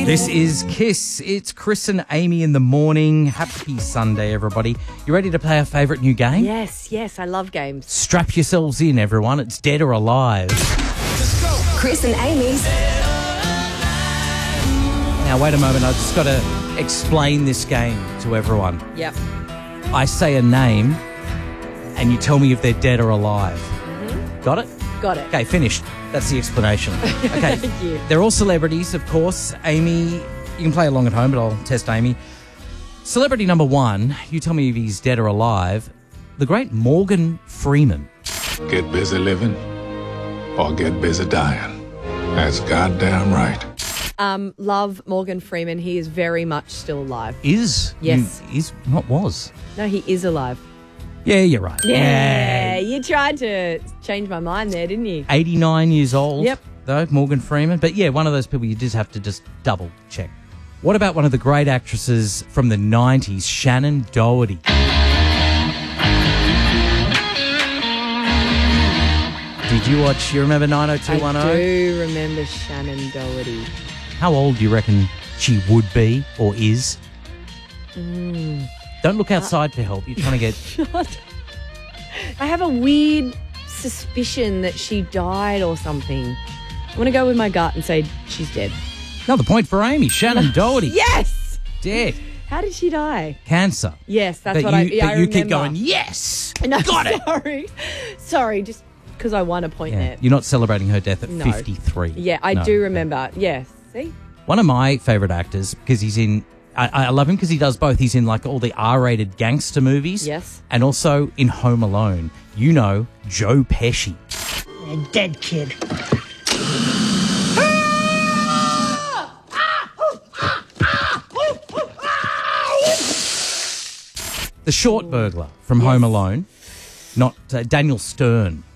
This is Kiss. It's Chris and Amy in the morning. Happy Sunday, everybody. You ready to play our favourite new game? Yes, I love games. Strap yourselves in, everyone. It's Dead or Alive. Chris and Amy's. Now, wait a moment. I've just got to explain this game to everyone. Yep. I say a name, and you tell me if they're dead or alive. Mm-hmm. Got it? Got it. Okay, finished. That's the explanation. Okay. Thank you. They're all celebrities, of course. Amy, you can play along at home, but I'll test Amy. Celebrity number one, you tell me if he's dead or alive. The great Morgan Freeman. Get busy living or get busy dying. That's goddamn right. Love Morgan Freeman. He is very much still alive. Is? Yes. Is, not was. No, he is alive. Yeah, you're right. Yeah. You tried to change my mind there, didn't you? 89 years old, Yep. though, Morgan Freeman. But yeah, one of those people you just have to just double check. What about one of the great actresses from the 90s, Shannon Doherty? Did you watch, you remember 90210? I do remember Shannon Doherty. How old do you reckon she would be or is? Don't look outside for help. You're trying to get... I have a weird suspicion that she died or something. I'm going to go with my gut and say she's dead. Another point for Amy. Shannon Doherty. Yes! Dead. How did she die? Cancer. Yes, that's But what you, I but you keep remember. going, yes! No, Got it! Sorry, just because I won a point Yeah. there. You're not celebrating her death at No. 53. Yeah, I No. do remember. Yes. See? One of my favourite actors, because he's in... I love him because he does both. He's in like all the R-rated gangster movies. Yes. And also in Home Alone. You know, Joe Pesci. A dead kid. The short burglar from Home Alone. Not Daniel Stern.